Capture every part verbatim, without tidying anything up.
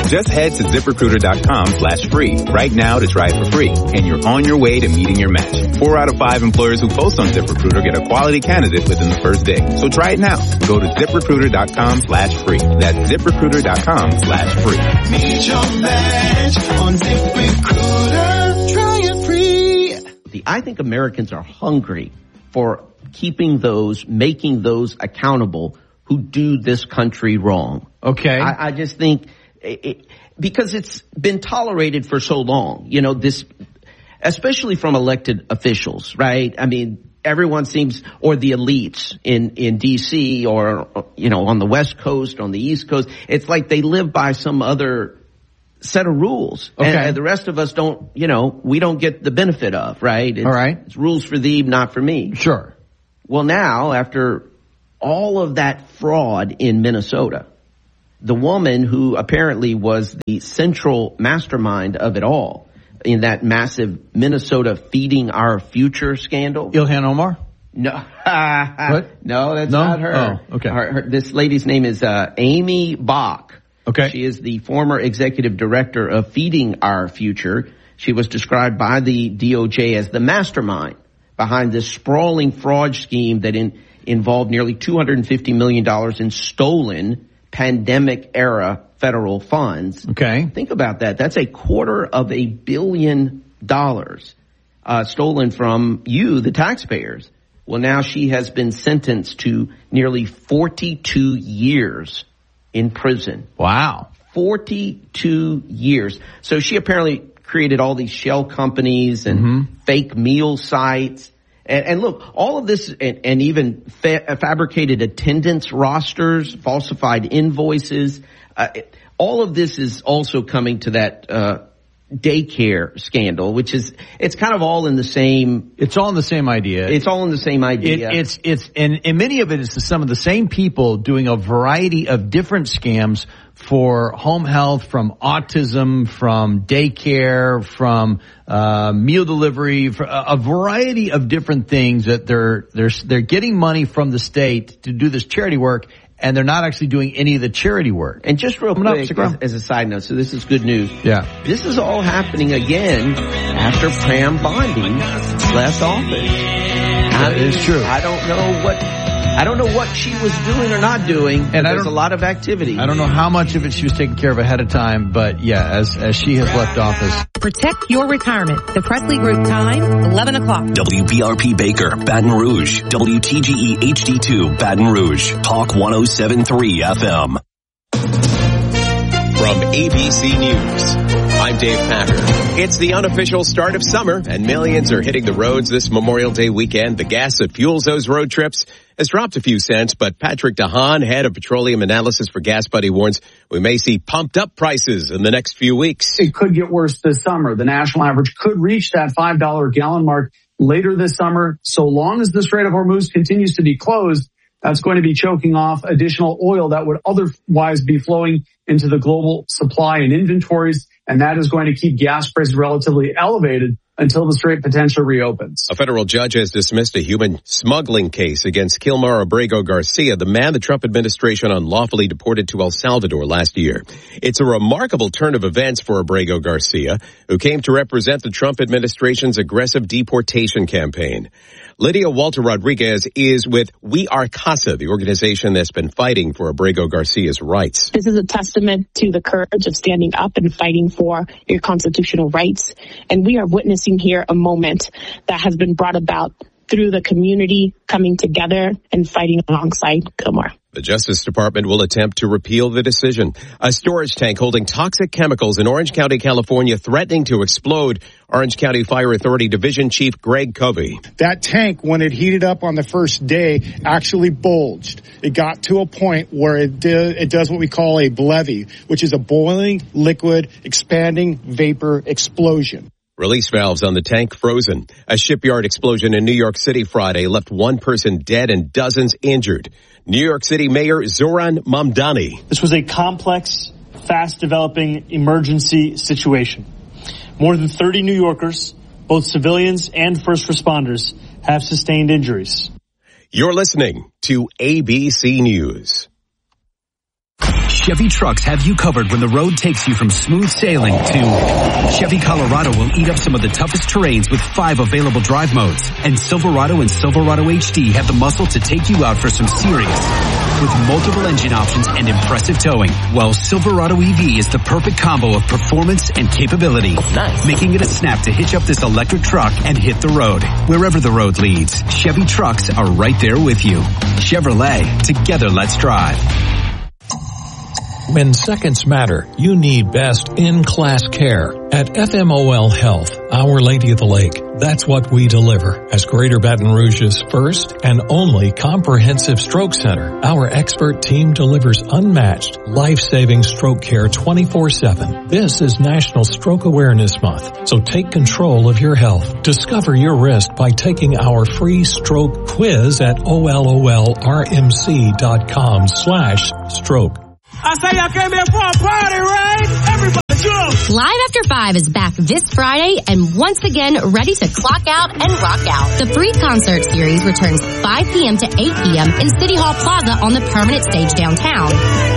Just head to ZipRecruiter.com slash free right now to try it for free, and you're on your way to meeting your match. Four out of five employers who post on ZipRecruiter get a quality candidate within the first day. So try it now. Go to ZipRecruiter.com slash free. That's ZipRecruiter.com slash free. Meet your match on ZipRecruiter. Try it free. I think Americans are hungry for keeping those, making those accountable who do this country wrong. Okay. I, I just think it, it, because it's been tolerated for so long, you know, this, especially from elected officials, right? I mean, everyone seems, or the elites in, in D C or, you know, on the West Coast, on the East Coast, it's like they live by some other set of rules. Okay. And, and the rest of us don't, you know, we don't get the benefit of, right? It's, all right. It's rules for thee, not for me. Sure. Well, now, after all of that fraud in Minnesota, the woman who apparently was the central mastermind of it all in that massive Minnesota Feeding Our Future scandal. Ilhan Omar? No. What? No, that's no? not her. Oh, okay. Her, her, this lady's name is uh, Amy Bach. Okay. She is the former executive director of Feeding Our Future. She was described by the D O J as the mastermind behind this sprawling fraud scheme that in, involved nearly two hundred fifty million dollars in stolen pandemic-era federal funds. Okay. Think about that. That's a quarter of a billion dollars uh, stolen from you, the taxpayers. Well, now she has been sentenced to nearly forty-two years in prison. Wow. forty-two years. So she apparently created all these shell companies and mm-hmm. fake meal sites. And, and look, all of this and, and even fa- fabricated attendance rosters, falsified invoices. Uh, all of this is also coming to that uh daycare scandal, which is, it's kind of all in the same. It's all in the same idea. It's all in the same idea. It, it's, it's, and, and many of it is some of the same people doing a variety of different scams for home health, from autism, from daycare, from, uh, meal delivery, for a, a variety of different things that they're, they're, they're getting money from the state to do this charity work. And they're not actually doing any of the charity work. And just real quick, as, as a side note, so this is good news. Yeah. This is all happening again after Pram Bondi left office. That is true. I don't know what, I don't know what she was doing or not doing. And there's a lot of activity. I don't know how much of it she was taking care of ahead of time, but yeah, as, as she has left office. Protect your retirement. The Presley Group time, eleven o'clock. W B R P Baker, Baton Rouge. W T G E H D two, Baton Rouge. Talk one oh seven point three F M. From A B C News, I'm Dave Packer. It's the unofficial start of summer, and millions are hitting the roads this Memorial Day weekend. The gas that fuels those road trips has dropped a few cents, but Patrick DeHaan, head of petroleum analysis for Gas Buddy, warns we may see pumped up prices in the next few weeks. It could get worse this summer. The national average could reach that five dollars a gallon mark later this summer. So long as the Strait of Hormuz continues to be closed, that's going to be choking off additional oil that would otherwise be flowing into the global supply and inventories. And that is going to keep gas prices relatively elevated until the strait potentially reopens. A federal judge has dismissed a human smuggling case against Kilmar Abrego Garcia, the man the Trump administration unlawfully deported to El Salvador last year. It's a remarkable turn of events for Abrego Garcia, who came to represent the Trump administration's aggressive deportation campaign. Lydia Walter Rodriguez is with We Are CASA, the organization that's been fighting for Abrego Garcia's rights. This is a testament to the courage of standing up and fighting for your constitutional rights. And we are witnessing here a moment that has been brought about through the community coming together and fighting alongside Kilmar. The Justice Department will attempt to repeal the decision. A storage tank holding toxic chemicals in Orange County, California, threatening to explode. Orange County Fire Authority Division Chief Greg Covey. That tank, when it heated up on the first day, actually bulged. It got to a point where it, did, it does what we call a BLEVE, which is a boiling, liquid, expanding vapor explosion. Release valves on the tank frozen. A shipyard explosion in New York City Friday left one person dead and dozens injured. New York City Mayor Zoran Mamdani. This was a complex, fast-developing emergency situation. More than thirty New Yorkers, both civilians and first responders, have sustained injuries. You're listening to A B C News. Chevy trucks have you covered when the road takes you from smooth sailing to Chevy Colorado will eat up some of the toughest terrains with five available drive modes. And Silverado and Silverado H D have the muscle to take you out for some serious with multiple engine options and impressive towing. Well, Silverado E V is the perfect combo of performance and capability. Nice. Making it a snap to hitch up this electric truck and hit the road. Wherever the road leads, Chevy trucks are right there with you. Chevrolet, together let's drive. When seconds matter, you need best in-class care. At F M O L Health, Our Lady of the Lake, that's what we deliver. As Greater Baton Rouge's first and only comprehensive stroke center, our expert team delivers unmatched, life-saving stroke care twenty-four seven. This is National Stroke Awareness Month, so take control of your health. Discover your risk by taking our free stroke quiz at ololrmc.com slash stroke. I say y'all came here for a party, right? Everybody jump! Live After Five is back this Friday and once again ready to clock out and rock out. The free concert series returns five p.m. to eight p.m. in City Hall Plaza on the permanent stage downtown.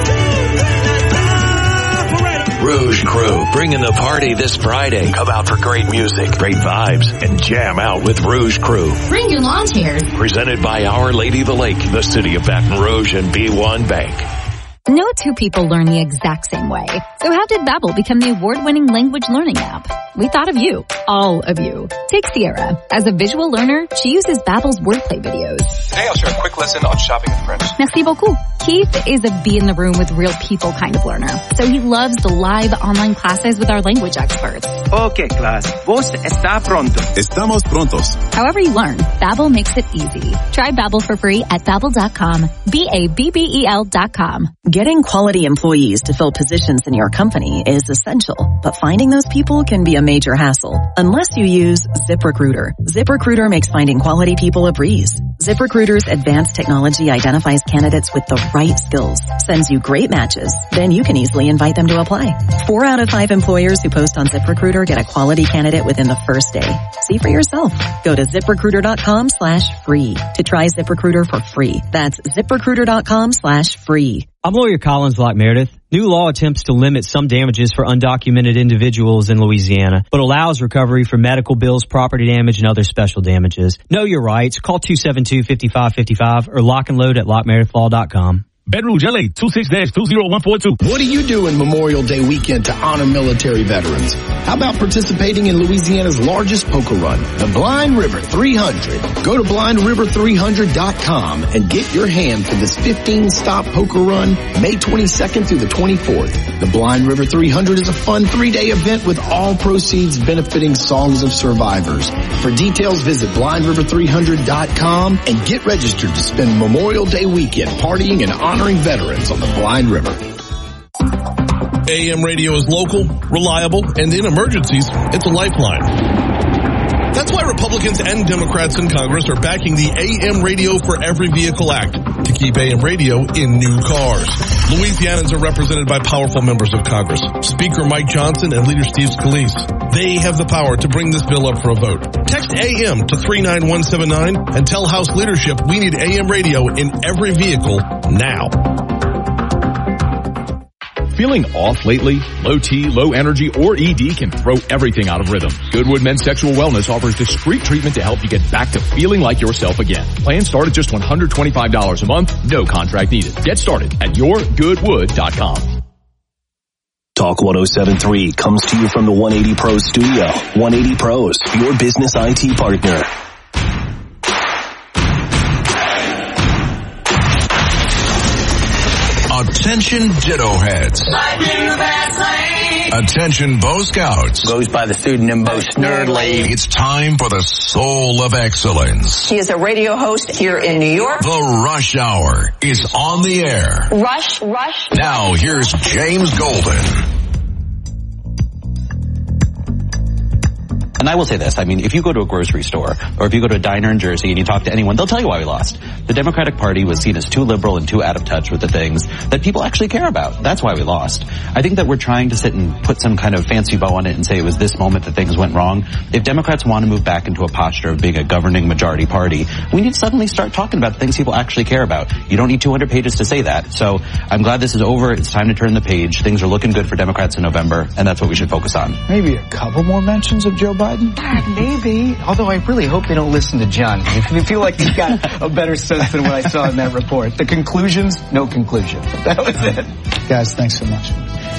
Rouge Crew, bringing the party this Friday. Come out for great music, great vibes, and jam out with Rouge Crew. Bring your lawn chairs. Presented by Our Lady of the Lake, the City of Baton Rouge, and B one Bank. No two people learn the exact same way. So how did Babbel become the award-winning language learning app? We thought of you. All of you. Take Sierra. As a visual learner, she uses Babbel's wordplay videos. Today I'll share a quick lesson on shopping in French. Merci beaucoup. Keith is a be in the room with real people kind of learner. So he loves the live online classes with our language experts. Okay, class. Vos está pronto. Estamos prontos. However you learn, Babbel makes it easy. Try Babbel for free at babbel dot com. B A B B E L dot com. Getting quality employees to fill positions in your company is essential, but finding those people can be a major hassle unless you use ZipRecruiter. ZipRecruiter makes finding quality people a breeze. ZipRecruiter's advanced technology identifies candidates with the right skills, sends you great matches, then you can easily invite them to apply. Four out of five employers who post on ZipRecruiter get a quality candidate within the first day. See for yourself. Go to ZipRecruiter.com slash free to try ZipRecruiter for free. That's ZipRecruiter.com slash free. I'm lawyer Collins Locke Meredith. New law attempts to limit some damages for undocumented individuals in Louisiana, but allows recovery for medical bills, property damage, and other special damages. Know your rights. Call two seven two, five five five five or lock and load at lock meredith law dot com. Baton Rouge, L A, two six two zero one four two. What are you doing Memorial Day weekend to honor military veterans? How about participating in Louisiana's largest poker run, the Blind River three hundred? Go to blind river three hundred dot com and get your hand for this fifteen-stop poker run May twenty-second through the twenty-fourth. The Blind River three hundred is a fun three-day event with all proceeds benefiting Songs of Survivors. For details, visit blind river three hundred dot com and get registered to spend Memorial Day weekend partying and honoring veterans on the Blind River. A M radio is local, reliable, and in emergencies, it's a lifeline. That's why Republicans and Democrats in Congress are backing the A M Radio for Every Vehicle Act to keep A M radio in new cars. Louisianans are represented by powerful members of Congress, Speaker Mike Johnson and Leader Steve Scalise. They have the power to bring this bill up for a vote. Text A M to three nine one seven nine and tell House leadership we need A M radio in every vehicle now. Feeling off lately? Low T, low energy, or E D can throw everything out of rhythm. Goodwood Men's Sexual Wellness offers discreet treatment to help you get back to feeling like yourself again. Plans start at just one hundred twenty-five dollars a month, no contract needed. Get started at your goodwood dot com. Talk one oh seven point three comes to you from the one eighty Pros studio. one eighty Pros, your business I T partner. Attention Ditto Heads. Attention Bo Scouts. Goes by the pseudonym Bo Snerdley. It's time for the Soul of Excellence. She is a radio host here in New York. The Rush Hour is on the air. Rush, rush. Now here's James Golden. And I will say this, I mean, if you go to a grocery store or if you go to a diner in Jersey and you talk to anyone, they'll tell you why we lost. The Democratic Party was seen as too liberal and too out of touch with the things that people actually care about. That's why we lost. I think that we're trying to sit and put some kind of fancy bow on it and say it was this moment that things went wrong. If Democrats want to move back into a posture of being a governing majority party, we need to suddenly start talking about things people actually care about. You don't need two hundred pages to say that. So I'm glad this is over. It's time to turn the page. Things are looking good for Democrats in November, and that's what we should focus on. Maybe a couple more mentions of Joe Biden? Maybe. Although I really hope they don't listen to John. I feel like he's got a better sense than what I saw in that report. The conclusions, no conclusion. That was it. Guys, thanks so much.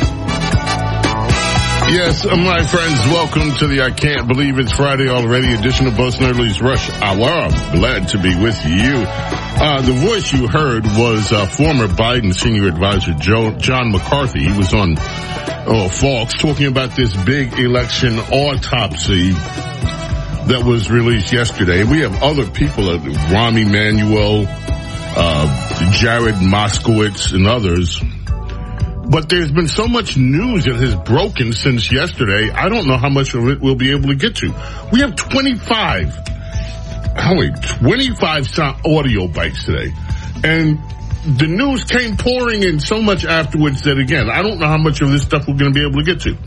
Yes, my friends, welcome to the I Can't Believe It's Friday already edition of Bo Snerdley's Rush Hour. I'm glad to be with you. Uh, the voice you heard was uh, former Biden senior advisor Joe, John McCarthy. He was on oh, Fox talking about this big election autopsy that was released yesterday. We have other people, uh, Rahm Emanuel, uh, Jared Moskowitz, and others. But there's been so much news that has broken since yesterday, I don't know how much of it we'll be able to get to. We have twenty-five, how many, twenty-five sound audio bites today. And the news came pouring in so much afterwards that, again, I don't know how much of this stuff we're going to be able to get to.